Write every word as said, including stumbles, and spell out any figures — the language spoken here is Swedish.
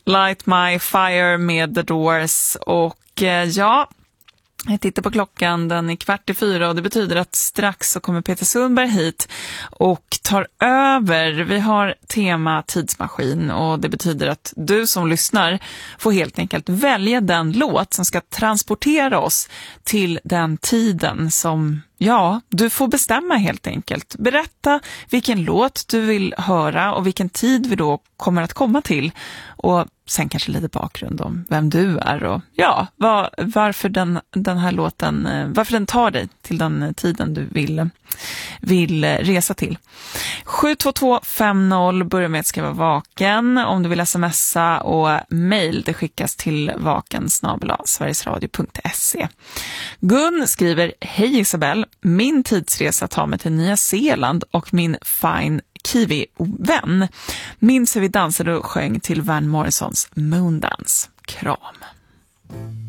Light My Fire med The Doors. Och eh, ja, jag tittar på klockan, den är kvart i fyra och det betyder att strax så kommer Peter Sundberg hit och tar över. Vi har tema tidsmaskin och det betyder att du som lyssnar får helt enkelt välja den låt som ska transportera oss till den tiden som, ja, du får bestämma helt enkelt. Berätta vilken låt du vill höra och vilken tid vi då kommer att komma till. Och sen kanske lite bakgrund om vem du är och ja, var, varför den, den här låten, varför den tar dig till den tiden du vill, vill resa till. sju två två fem noll, börja med att skriva vaken om du vill smsa, och mejl det skickas till vaken snabel-a sverigesradio punkt se. Gun skriver: hej Isabel, min tidsresa tar mig till Nya Zeeland och min fine Kiwi-vän. Minns hur vi dansade och sjöng till Van Morrisons Moondance. Kram.